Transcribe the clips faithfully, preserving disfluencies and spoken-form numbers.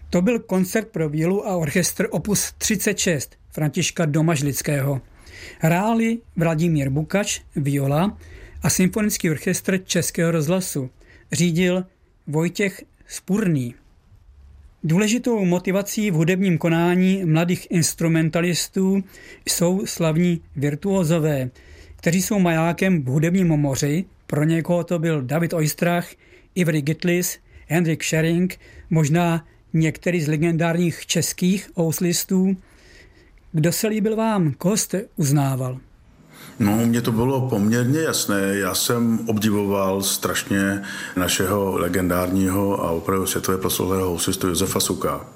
To byl koncert pro violu a orchestr opus třicet šest Františka Domažlického. Hráli Vladimír Bukač, viola, a symfonický orchestr Českého rozhlasu. Řídil Vojtěch Spurný. Důležitou motivací v hudebním konání mladých instrumentalistů jsou slavní virtuózové, kteří jsou majákem v hudebním moři. Pro někoho to byl David Oistrach, Ivry Gitlis, Hendrik Schering, možná některý z legendárních českých houslistů. Kdo se líbil vám? Koho jste uznával? No, mně to bylo poměrně jasné. Já jsem obdivoval strašně našeho legendárního a opravdu světově proslulého houslistu Josefa Suka.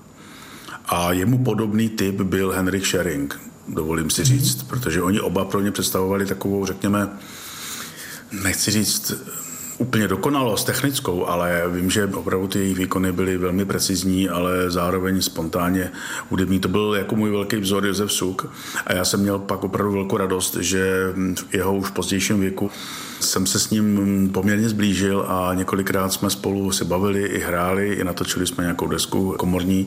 A jemu podobný typ byl Henrik Schering, dovolím si říct, protože oni oba pro ně představovali takovou, řekněme, nechci říct úplně dokonalost technickou, ale vím, že opravdu ty jejich výkony byly velmi precizní, ale zároveň spontánně hudební. To byl jako můj velký vzor Josef Suk a já jsem měl pak opravdu velkou radost, že v jeho už pozdějším věku jsem se s ním poměrně zblížil a několikrát jsme spolu si bavili i hráli, i natočili jsme nějakou desku komorní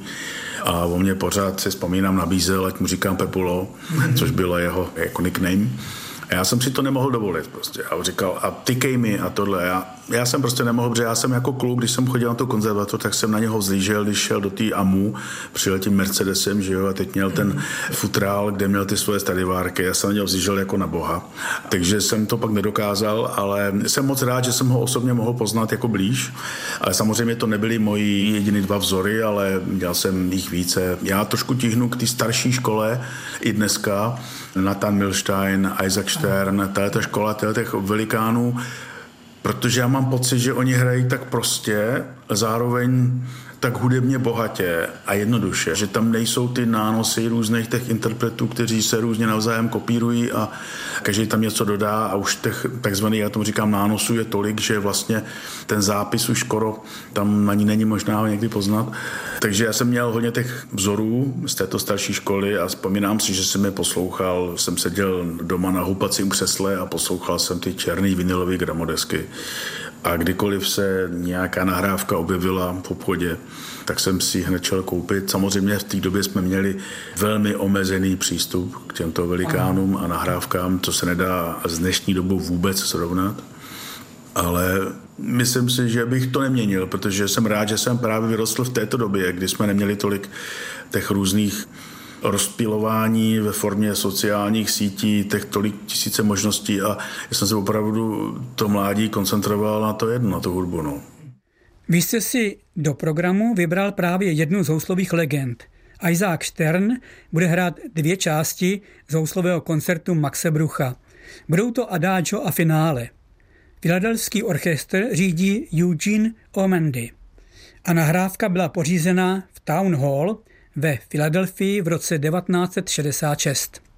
a o mě pořád si vzpomínám nabízel, ať mu říkám Pepulo, což bylo jeho jako nickname. A já jsem si to nemohl dovolit prostě. A říkal, a tykej mi a tohle. Já, já jsem prostě nemohl, protože já jsem jako kluk, když jsem chodil na tu konzervatoř, tak jsem na něho vzlížel, když šel do té A M U, přijel tím Mercedesem, že jo, a teď měl ten futrál, kde měl ty svoje Stradivárky. Já jsem na něho vzlížel jako na boha. Takže jsem to pak nedokázal, ale jsem moc rád, že jsem ho osobně mohl poznat jako blíž. Ale samozřejmě to nebyly moji jediný dva vzory, ale dělal jsem jich více. Já trošku tíhnu k té starší škole i dneska. Nathan Milstein, Isaac Stern, tato škola těch velikánů, protože já mám pocit, že oni hrají tak prostě, zároveň tak hudebně bohatě a jednoduše, že tam nejsou ty nánosy různých těch interpretů, kteří se různě navzájem kopírují a každý tam něco dodá a už těch takzvaných, já tomu říkám, nánosů je tolik, že vlastně ten zápis už skoro tam ani není možná ho někdy poznat. Takže já jsem měl hodně těch vzorů z této starší školy a vzpomínám si, že jsem je poslouchal, jsem seděl doma na houpacím křesle a poslouchal jsem ty černý vinylové gramodesky. A kdykoliv se nějaká nahrávka objevila v obchodě, tak jsem si ji hned šel koupit. Samozřejmě v té době jsme měli velmi omezený přístup k těmto velikánům a nahrávkám, co se nedá z dnešní dobou vůbec srovnat. Ale myslím si, že bych to neměnil, protože jsem rád, že jsem právě vyrostl v této době, kdy jsme neměli tolik těch různých rozptýlování ve formě sociálních sítí, těch tolik tisíce možností a já jsem se opravdu to mládí koncentroval na to jedno, na tu hudbu. No. Vy jste si do programu vybral právě jednu z houslových legend. Isaac Stern bude hrát dvě části z houslového koncertu Maxe Brucha. Budou to Adagio a finále. Filadelfský orchestr řídí Eugene Ormandy a nahrávka byla pořízena v Town Hall ve Filadelfii v roce devatenáct set šedesát šest.